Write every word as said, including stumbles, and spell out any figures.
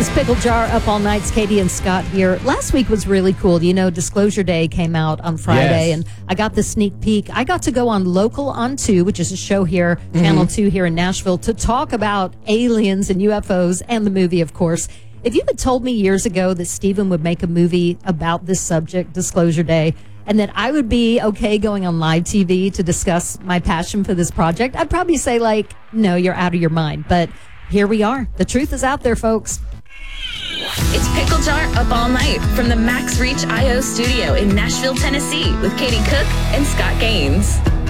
It's Pickle Jar Up All Night. It's Katie and Scott here. Last week was really cool. You know, Disclosure Day came out on Friday, Yes. and I got the sneak peek. I got to go on Local on two, which is a show here, mm-hmm. Channel two here in Nashville, to talk about aliens and U F Os and the movie, of course. If you had told me years ago that Steven would make a movie about this subject, Disclosure Day, and that I would be okay going on live T V to discuss my passion for this project, I'd probably say, like, no, you're out of your mind. But here we are. The truth is out there, folks. It's Pickle Jar Up All Night from the Max Reach I O studio in Nashville, Tennessee with Katie Cook and Scott Gaines.